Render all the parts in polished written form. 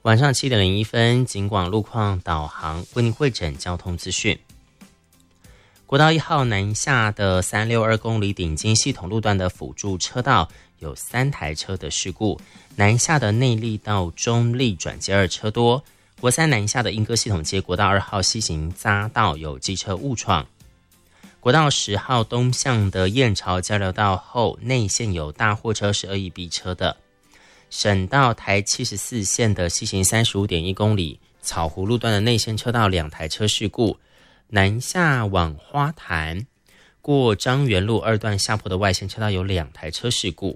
晚上7点01分，警广路况导航为您汇整交通资讯。国道1号南下的362公里顶尖系统路段的辅助车道有3台车的事故，南下的内力到中立转接2车多，国3南下的莺歌系统街国道2号西行匝道有机车误闯，国道10号东向的燕巢交流道后内线有大货车是恶意逼车的。省道台74线的西行35.1公里草湖路段的内线车道2台车事故，南下往花坛过彰元路2段下坡的外线车道有2台车事故。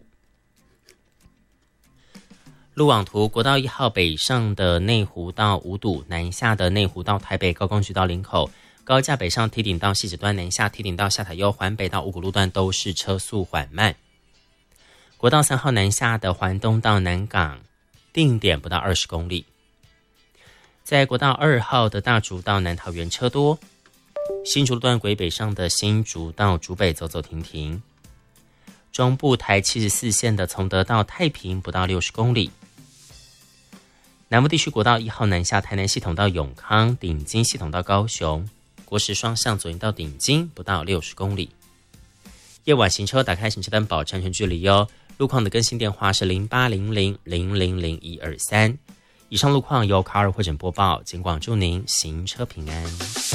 路网图，国道1号北上的内湖到五堵，南下的内湖到台北高工局到林口，高架北上梯顶到汐止端，南下梯顶到下塔悠，环北到五股路段都是车速缓慢。国道3号南下的环东到南港，定点不到20公里。在国道2号的大竹到南桃园车多，新竹路段轨北上的新竹到竹北走走停停。中部台74线的从德到太平不到60公里。南部地区国道1号南下台南系统到永康，顶金系统到高雄，国10双向左营到顶金不到60公里。夜晚行车打开行车灯保持安全距离哟。路况的更新电话是0800000123。以上路况由卡尔汇整播报，警广祝您行车平安。